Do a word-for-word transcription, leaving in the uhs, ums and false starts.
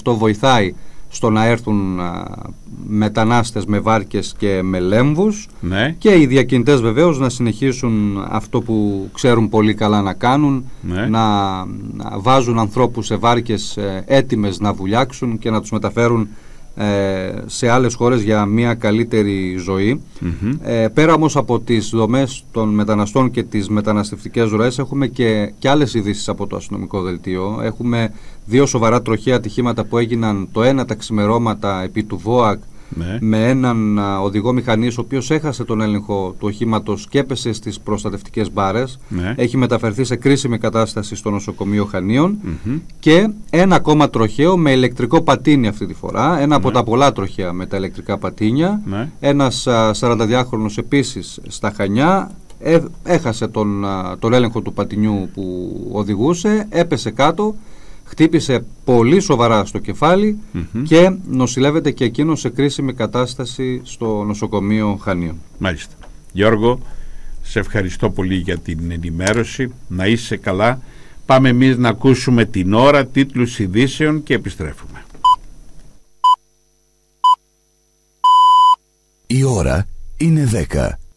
αυτό βοηθάει στο να έρθουν α, μετανάστες με βάρκες και με λέμβους, ναι. Και οι διακινητές βεβαίως να συνεχίσουν αυτό που ξέρουν πολύ καλά να κάνουν, ναι. να, να βάζουν ανθρώπους σε βάρκες ε, έτοιμες να βουλιάξουν και να τους μεταφέρουν ε, σε άλλες χώρες για μια καλύτερη ζωή. Mm-hmm. Ε, πέρα όμως από τις δομές των μεταναστών και τις μεταναστευτικές ροές, έχουμε και, και άλλες ειδήσεις από το αστυνομικό δελτίο. Έχουμε δύο σοβαρά τροχαία ατυχήματα που έγιναν, το ένα τα ξημερώματα επί του ΒΟΑΚ, ναι. με έναν α, οδηγό μηχανής ο οποίος έχασε τον έλεγχο του οχήματος και έπεσε στις προστατευτικές μπάρες, ναι. έχει μεταφερθεί σε κρίσιμη κατάσταση στο νοσοκομείο Χανίων, mm-hmm. και ένα ακόμα τροχαίο με ηλεκτρικό πατίνι αυτή τη φορά, ένα ναι. από τα πολλά τροχαία με τα ηλεκτρικά πατίνια, ναι. ένας α, σαρανταδυάχρονος επίσης στα Χανιά, ε, έχασε τον, α, τον έλεγχο του πατινιού που οδηγούσε, έπεσε κάτω, χτύπησε πολύ σοβαρά στο κεφάλι, mm-hmm. και νοσηλεύεται και εκείνος σε κρίσιμη κατάσταση στο νοσοκομείο Χανίων. Μάλιστα. Γιώργο, σε ευχαριστώ πολύ για την ενημέρωση. Να είσαι καλά. Πάμε εμείς να ακούσουμε την ώρα, τίτλους ειδήσεων και επιστρέφουμε. Η ώρα είναι δέκα.